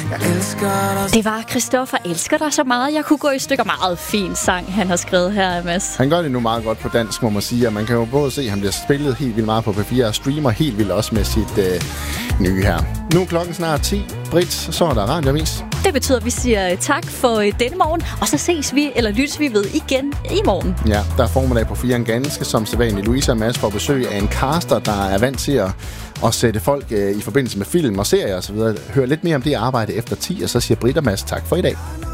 Jeg elsker dig. Det var Christoffer elsker dig så meget. Jeg kunne gå i stykker. Meget fin sang, han har skrevet her, Mads. Han gør det nu meget godt på dansk, må man sige. Og man kan jo både se, at han bliver spillet helt vildt meget på P4 og streamer helt vildt også med sit nye her. Nu er klokken snart 10. Britt, så er der radioavis. Det betyder, at vi siger tak for denne morgen, og så ses vi, eller lyttes vi ved igen i morgen. Ja, der er formiddag på 4 ganske som sædvanligt. Louise og Mads får besøg af en caster, der er vant til at sætte folk i forbindelse med film og serier osv. Hør lidt mere om det arbejde efter 10, og så siger Britt og Mads tak for i dag.